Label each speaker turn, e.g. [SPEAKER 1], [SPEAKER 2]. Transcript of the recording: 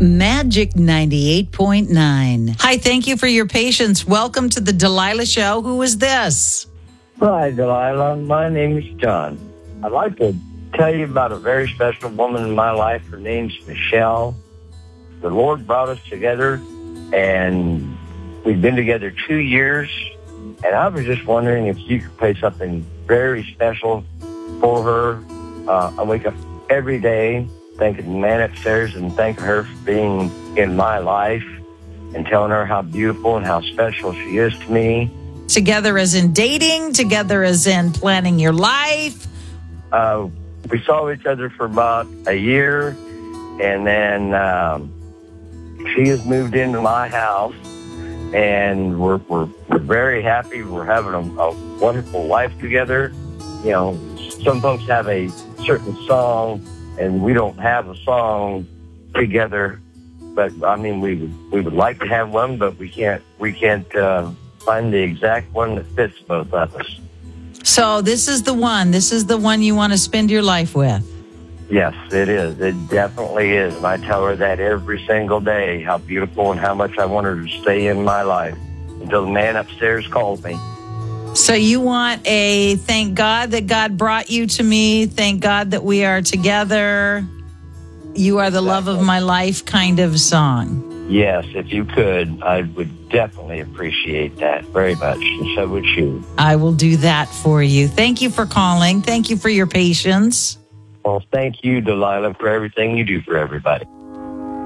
[SPEAKER 1] Magic 98.9.
[SPEAKER 2] Hi, thank you for your patience. Welcome to the Delilah Show. Who is this?
[SPEAKER 3] Hi, Delilah. My name is John. I'd like to tell you about a very special woman in my life. Her name's Michelle. The Lord brought us together, and we've been together 2 years. And I was just wondering if you could play something very special for her. I wake up every day thanking the man upstairs and thanking her for being in my life and telling her how beautiful and how special she is to me.
[SPEAKER 2] Together as in dating, together as in planning your life?
[SPEAKER 3] We saw each other for about a year, and then she has moved into my house, and we're very happy. We're having a wonderful life together. You know, some folks have a certain song, and we don't have a song together. But I mean, we would like to have one, but we can't find the exact one that fits both of us.
[SPEAKER 2] So this is the one. This is the one you want to spend your life with.
[SPEAKER 3] Yes, it is. It definitely is. And I tell her that every single day, how beautiful and how much I want her to stay in my life until the man upstairs calls me.
[SPEAKER 2] So you want a thank God that God brought you to me, thank God that we are together, you are the love of my life kind of song.
[SPEAKER 3] Yes, if you could, I would definitely appreciate that very much, and so would you.
[SPEAKER 2] I will do that for you. Thank you for calling. Thank you for your patience.
[SPEAKER 3] Well, thank you, Delilah, for everything you do for everybody.